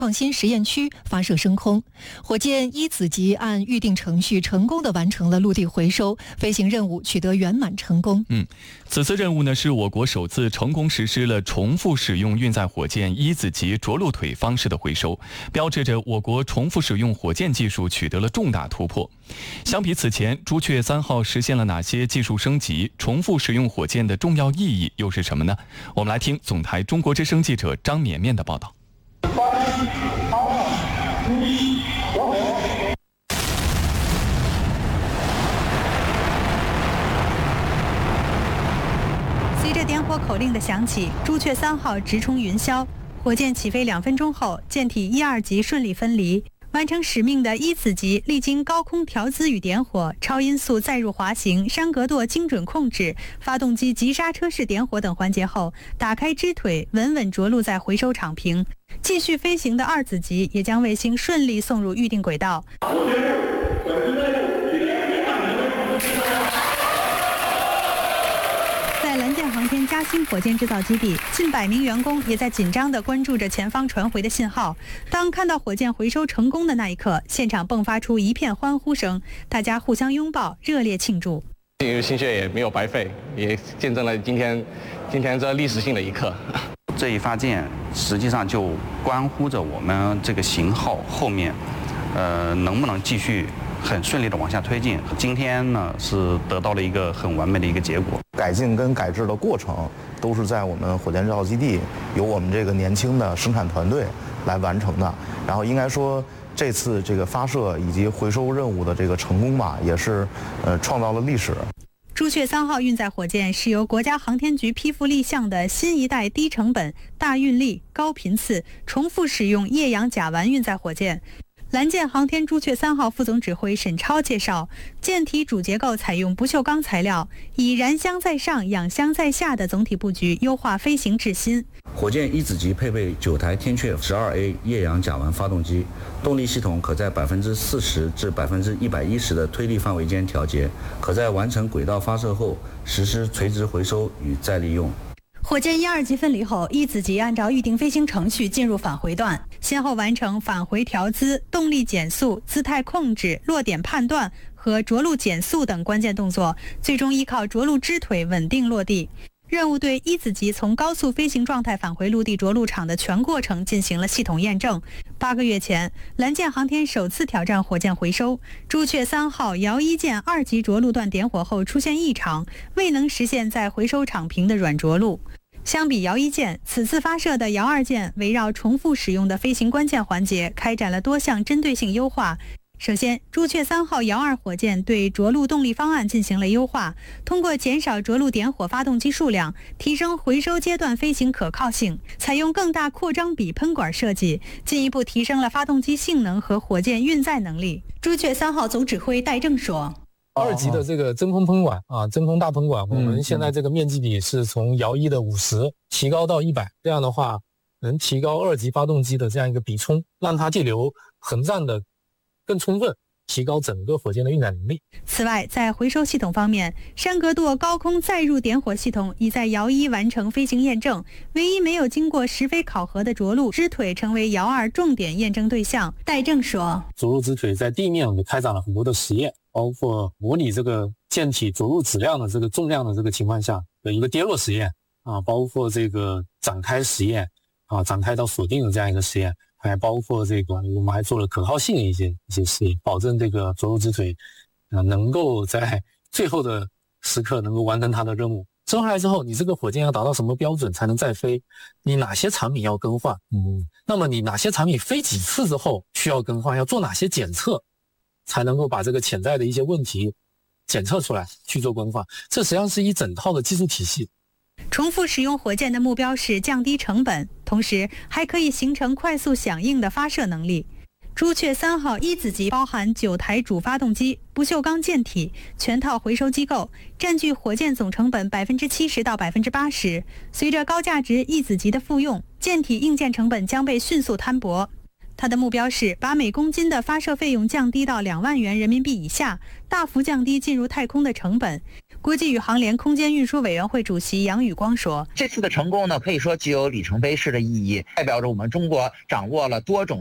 创新实验区发射升空，火箭一子级按预定程序成功地完成了陆地回收，飞行任务取得圆满成功。 此次任务呢，是我国首次成功实施了重复使用运载火箭一子级着陆腿方式的回收，标志着我国重复使用火箭技术取得了重大突破。相比此前，朱雀3号实现了哪些技术升级？重复使用火箭的重要意义又是什么呢？我们来听总台中国之声记者张绵绵的报道。 随着点火口令的响起，朱雀3号直冲云霄，火箭起飞2分钟后，舰体1、2级顺利分离。完成使命的一子级历经高空调姿与点火、超音速载入滑行、山格舵精准控制、发动机急刹车式点火等环节后，打开支腿，稳稳着陆在回收场坪。继续飞行的2子级也将卫星顺利送入预定轨道。在蓝箭航天嘉兴火箭制造基地，近100名员工也在紧张地关注着前方传回的信号。当看到火箭回收成功的那一刻，现场迸发出一片欢呼声，大家互相拥抱，热烈庆祝。 心血也没有白费，也见证了今天这历史性的一刻。 这一发箭实际上就关乎着我们这个型号后面，能不能继续很顺利的往下推进。今天呢是得到了一个很完美的一个结果。 改进跟改制的过程都是在我们火箭制造基地由我们这个年轻的生产团队来完成的。然后应该说这次这个发射以及回收任务的这个成功吧，也是创造了历史。 朱雀3号运载火箭是由国家航天局批复立项的新一代低成本、大运力、高频次、重复使用液氧甲烷运载火箭。蓝箭航天朱雀3号副总指挥沈超介绍，舰体主结构采用不锈钢材料，以燃箱在上、氧箱在下的总体布局优化飞行质心。 火箭一子级配备9台天阙12A 液氧甲烷发动机，动力系统可在40%至110%的推力范围间调节，可在完成轨道发射后实施垂直回收与再利用。 火箭1、2级分离后，一子级按照预定飞行程序进入返回段，先后完成返回调姿、动力减速、姿态控制、落点判断和着陆减速等关键动作，最终依靠着陆支腿稳定落地。任务对一子级从高速飞行状态返回陆地着陆场的全过程进行了系统验证。8个月前，蓝箭航天首次挑战火箭回收，朱雀3号遥一舰2级着陆段点火后出现异常，未能实现在回收场坪的软着陆。相比遥一舰，此次发射的遥2舰围绕重复使用的飞行关键环节开展了多项针对性优化。首先，朱雀3号遥2火箭对着陆动力方案进行了优化，通过减少着陆点火发动机数量，提升回收阶段飞行可靠性，采用更大扩张比喷管设计，进一步提升了发动机性能和火箭运载能力。朱雀3号总指挥戴正说 ，2级的这个真空喷管啊，真空大喷管，我们现在这个面积比是从遥一的50提高到100，这样的话能提高2级发动机的这样一个比冲，让它电流横战的更充分，提高整个火箭的运载能力。 此外，在回收系统方面，山格舵高空载入点火系统已在遥一完成飞行验证，唯一没有经过实飞考核的着陆支腿成为遥2重点验证对象。戴正说， 着陆支腿在地面我们开展了很多的实验，包括模拟这个舰体着陆质量的这个重量的这个情况下的一个跌落实验啊，包括这个展开实验啊，展开到锁定的这样一个实验，还包括这个我们还做了可靠性的一些实验，保证这个着陆支腿能够在最后的时刻能够完成它的任务。生下来之后，你这个火箭要达到什么标准才能再飞？你哪些产品要更换？那么你哪些产品飞几次之后需要更换？要做哪些检测，才能够把这个潜在的一些问题检测出来去做更换？这实际上是一整套的技术体系。 重复使用火箭的目标是降低成本，同时还可以形成快速响应的发射能力。朱雀3号一子级包含9台主发动机、不锈钢舰体、全套回收机构，占据火箭总成本70%到80%。随着高价值一子级的复用，舰体硬件成本将被迅速摊薄。它的目标是把每公斤的发射费用降低到2万元人民币以下，大幅降低进入太空的成本。 国际宇航联空间运输委员会主席杨宇光说：“ 这次的成功呢，可以说具有里程碑式的意义，代表着我们中国掌握了多种